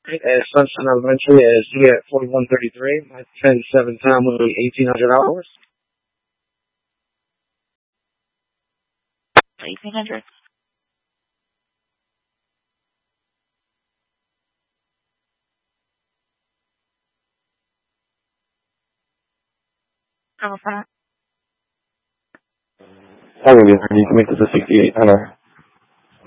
Sunshine Elementary is Juliet 4133. My 10-7 time will be 1800 hours. 1800. Hi, Olivia. You can make this a 68 hour.